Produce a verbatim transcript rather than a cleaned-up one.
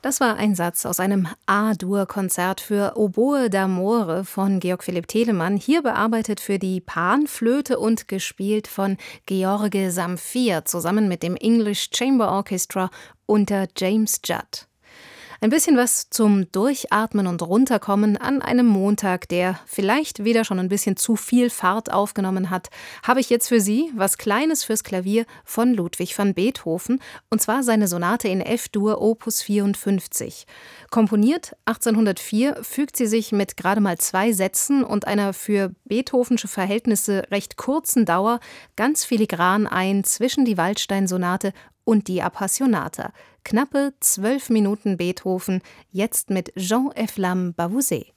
Das war ein Satz aus einem A-Dur-Konzert für Oboe d'amore von Georg Philipp Telemann, hier bearbeitet für die Panflöte und gespielt von George Zamfir zusammen mit dem English Chamber Orchestra unter James Judd. Ein bisschen was zum Durchatmen und Runterkommen an einem Montag, der vielleicht wieder schon ein bisschen zu viel Fahrt aufgenommen hat, habe ich jetzt für Sie was Kleines fürs Klavier von Ludwig van Beethoven, und zwar seine Sonate in F-Dur Opus vierundfünfzig. Komponiert achtzehnhundertvier, fügt sie sich mit gerade mal zwei Sätzen und einer für beethovensche Verhältnisse recht kurzen Dauer ganz filigran ein zwischen die Waldstein-Sonate und die Appassionata. Knappe zwölf Minuten Beethoven, jetzt mit Jean Eflamme Bavouzet.